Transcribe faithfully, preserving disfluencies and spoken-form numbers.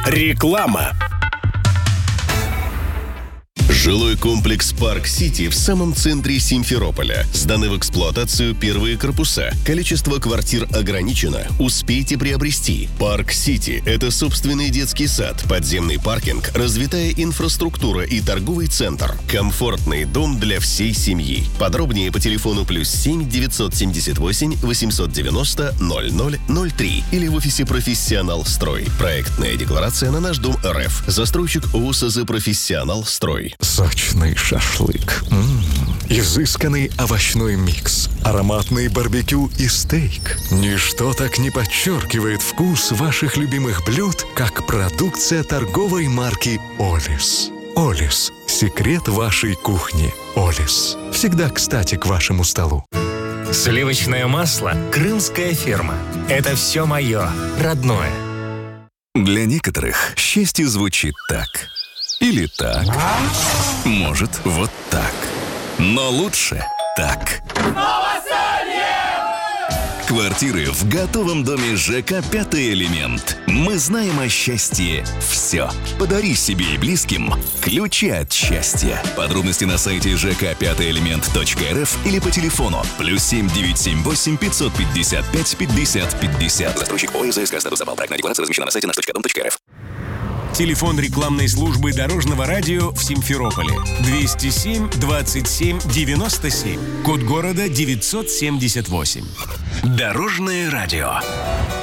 Реклама. Жилой комплекс «Парк-Сити» в самом центре Симферополя. Сданы в эксплуатацию первые корпуса. Количество квартир ограничено. Успейте приобрести. «Парк-Сити» — это собственный детский сад, подземный паркинг, развитая инфраструктура и торговый центр. Комфортный дом для всей семьи. Подробнее по телефону плюс семь девятьсот семьдесят восемь восемьсот девяносто ноль ноль ноль три или в офисе «Профессионал Строй». Проектная декларация на наш дом РФ. Застройщик ОСЗ «Профессионал Строй». Сочный шашлык, м-м, изысканный овощной микс, ароматный барбекю и стейк. Ничто так не подчеркивает вкус ваших любимых блюд, как продукция торговой марки «Олис». «Олис» – секрет вашей кухни. «Олис» – всегда кстати к вашему столу. Сливочное масло «Крымская ферма». Это все мое, родное. Для некоторых счастье звучит так. Или так. Может, вот так. Но лучше так. Квартиры в готовом доме ЖК «Пятый элемент». Мы знаем о счастье все. Подари себе и близким ключи от счастья. Подробности на сайте жк пятый элемент точка эр эф или по телефону плюс семь девятьсот семьдесят восемь пятьсот пятьдесят пять пятьдесят пятьдесят. Застройщик ОСЗ статус запал. Проектная декларация размещена на сайте наш точка дом точка эр эф. Телефон рекламной службы Дорожного радио в Симферополе. двести семь двадцать семь девяносто семь. Код города девятьсот семьдесят восемь. Дорожное радио.